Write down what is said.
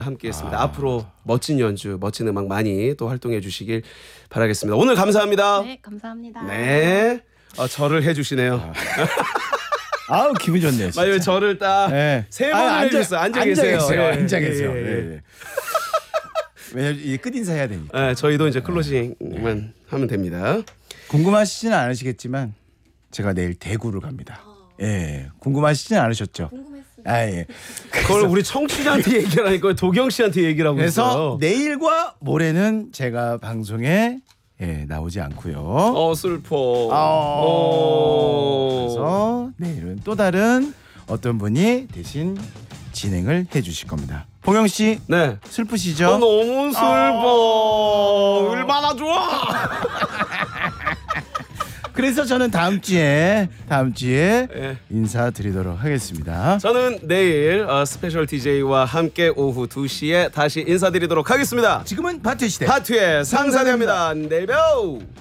함께했습니다. 앞으로 멋진 연주, 멋진 음악 많이 또 활동해 주시길 바라겠습니다. 오늘 감사합니다. 네, 감사합니다. 네, 절을 해주시네요. 아우 기분 좋네요. 진짜. 맞아요, 절을 딱 세 네. 번을 해주셨어요. 앉아 계세요. 앉아 예, 계세요. 예, 예. 네. 왜냐면 이 끝인사 해야 되니까. 네, 저희도 이제 클로징만 하면 됩니다. 궁금하시지는 않으시겠지만 제가 내일 대구를 갑니다. 예, 궁금하시지는 않으셨죠? 궁금했어요. 아 예. 그걸 우리 청취자한테 얘기하니까 도경 씨한테 얘기를 하고 그래서 있어요. 내일과 모레는 제가 방송에 나오지 않고요. 슬퍼. 그래서 내일은 또 다른 어떤 분이 대신 진행을 해주실 겁니다. 봉영 씨, 네. 슬프시죠? 너무 슬퍼. 얼마나 좋아. 그래서 저는 다음 주에 예. 인사드리도록 하겠습니다. 저는 내일 스페셜 DJ와 함께 오후 2시에 다시 인사드리도록 하겠습니다. 지금은 바트 시대. 하트의 상사대입니다. 내일 봬요.